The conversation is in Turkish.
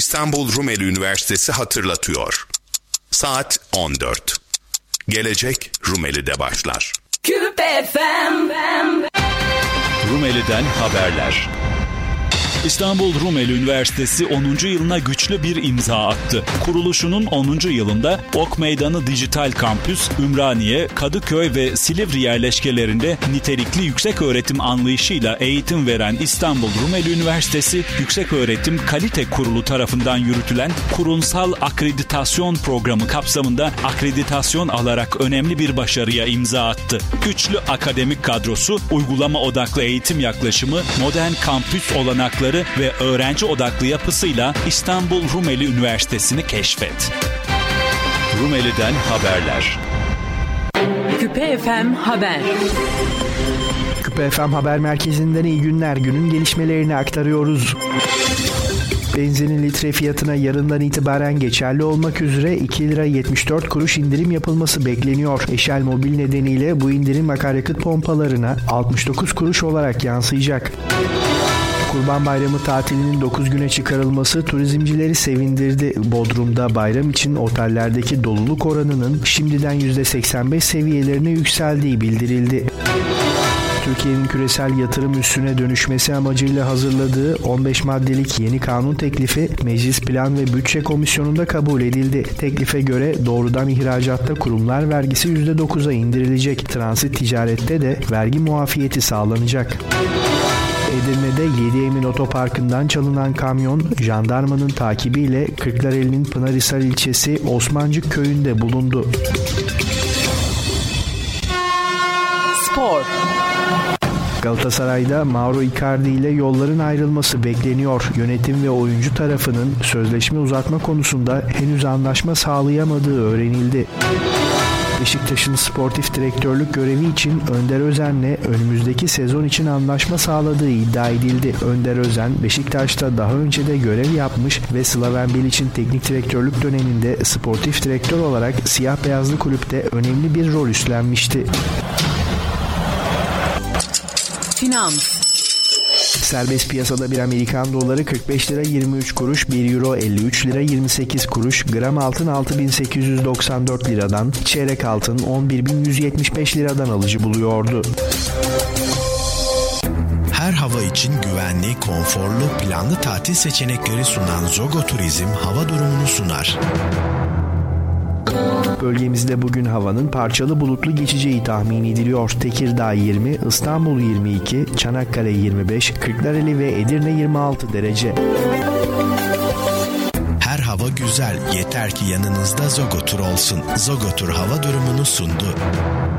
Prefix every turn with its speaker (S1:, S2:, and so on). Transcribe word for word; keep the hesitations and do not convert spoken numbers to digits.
S1: İstanbul Rumeli Üniversitesi hatırlatıyor. Saat on dört. Gelecek Rumeli'de başlar.
S2: Küpe F M.
S3: Rumeli'den haberler. İstanbul Rumeli Üniversitesi onuncu yılına güçlü bir imza attı. Kuruluşunun onuncu yılında Ok Meydanı Dijital Kampüs, Ümraniye, Kadıköy ve Silivri yerleşkelerinde nitelikli yükseköğretim anlayışıyla eğitim veren İstanbul Rumeli Üniversitesi, Yükseköğretim Kalite Kurulu tarafından yürütülen kurumsal akreditasyon programı kapsamında akreditasyon alarak önemli bir başarıya imza attı. Güçlü akademik kadrosu, uygulama odaklı eğitim yaklaşımı, modern kampüs olanakları ve öğrenci odaklı yapısıyla İstanbul Rumeli Üniversitesi'ni keşfet. Rumeli'den haberler.
S2: Küpe F M Haber.
S4: Küpe F M Haber Merkezi'nden iyi günler. Günün gelişmelerini aktarıyoruz. Benzinin litre fiyatına yarından itibaren geçerli olmak üzere iki lira yetmiş dört kuruş indirim yapılması bekleniyor. Eşel Mobil nedeniyle bu indirim akaryakıt pompalarına altmış dokuz kuruş olarak yansıyacak. Kurban Bayramı tatilinin dokuz güne çıkarılması turizmcileri sevindirdi. Bodrum'da bayram için otellerdeki doluluk oranının şimdiden yüzde seksen beş seviyelerine yükseldiği bildirildi. Türkiye'nin küresel yatırım üssüne dönüşmesi amacıyla hazırladığı on beş maddelik yeni kanun teklifi Meclis Plan ve Bütçe Komisyonu'nda kabul edildi. Teklife göre doğrudan ihracatta kurumlar vergisi yüzde dokuza indirilecek. Transit ticarette de vergi muafiyeti sağlanacak. Edirne'de Yedi Emin Otoparkı'ndan çalınan kamyon, jandarmanın takibiyle Kırklareli'nin Pınarhisar ilçesi Osmancık köyünde bulundu.
S2: Spor.
S4: Galatasaray'da Mauro Icardi ile yolların ayrılması bekleniyor. Yönetim ve oyuncu tarafının sözleşme uzatma konusunda henüz anlaşma sağlayamadığı öğrenildi. Beşiktaş'ın sportif direktörlük görevi için Önder Özen'le önümüzdeki sezon için anlaşma sağladığı iddia edildi. Önder Özen, Beşiktaş'ta daha önce de görev yapmış ve Slaven Bilic'in teknik direktörlük döneminde sportif direktör olarak siyah beyazlı kulüpte önemli bir rol üstlenmişti.
S2: Finans.
S4: Serbest piyasada bir Amerikan doları kırk beş lira yirmi üç kuruş, bir euro elli üç lira yirmi sekiz kuruş, gram altın altı bin sekiz yüz doksan dört liradan, çeyrek altın on bir bin yüz yetmiş beş liradan alıcı buluyordu.
S5: Her hava için güvenli, konforlu, planlı tatil seçenekleri sunan Zogo Turizm hava durumunu sunar.
S4: Bölgemizde bugün havanın parçalı bulutlu geçeceği tahmin ediliyor. Tekirdağ yirmi, İstanbul yirmi iki, Çanakkale yirmi beş, Kırklareli ve Edirne yirmi altı derece.
S5: Her hava güzel, yeter ki yanınızda Zogo Tur olsun. Zogo Tur hava durumunu sundu.